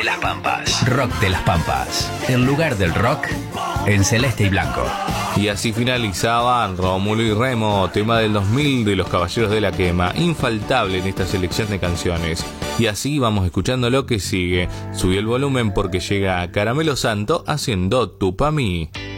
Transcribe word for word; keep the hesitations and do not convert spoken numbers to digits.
las Pampas. Rock de las Pampas. El lugar del rock en celeste y blanco. Y así finalizaban Rómulo y Remo, tema del dos mil de Los Caballeros de la Quema, infaltable en esta selección de canciones. Y así vamos escuchando lo que sigue. Subí el volumen porque llega Caramelo Santo haciendo Tu Pa' Mí.